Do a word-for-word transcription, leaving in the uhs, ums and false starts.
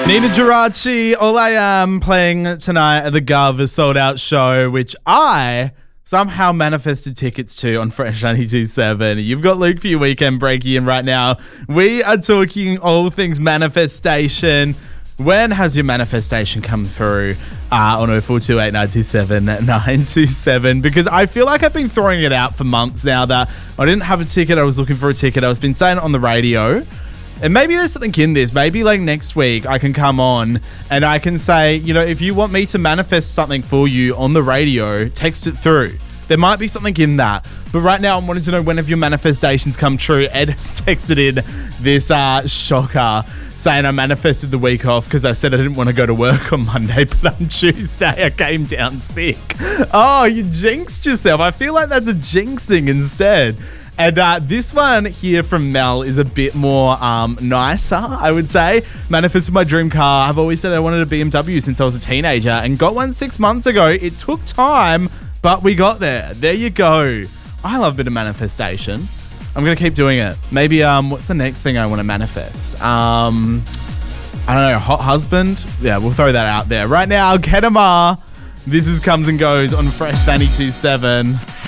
Nina Geraci, All I Am, playing tonight at the Gov, a sold-out show, which I somehow manifested tickets to on Fresh ninety-two point seven. You've got Luke for your weekend breaking in right now. We are talking all things manifestation. When has your manifestation come through uh, on oh four two eight, nine two seven, nine two seven? Because I feel like I've been throwing it out for months now that I didn't have a ticket. I was looking for a ticket. I was been saying it on the radio. And maybe there's something in this. Maybe like next week I can come on and I can say, you know, if you want me to manifest something for you on the radio, text it through. There might be something in that. But right now I'm wanting to know when have your manifestations come true. Ed has texted in this uh, shocker saying I manifested the week off because I said I didn't want to go to work on Monday, but on Tuesday I came down sick. Oh, you jinxed yourself. I feel like that's a jinxing instead. And uh, this one here from Mel is a bit more um, nicer, I would say. Manifested my dream car. I've always said I wanted a B M W since I was a teenager and got one six months ago. It took time, but we got there. There you go. I love a bit of manifestation. I'm going to keep doing it. Maybe, um, what's the next thing I want to manifest? Um, I don't know, hot husband? Yeah, we'll throw that out there. Right now, Kedamar. This is Comes and Goes on Fresh ninety-two point seven.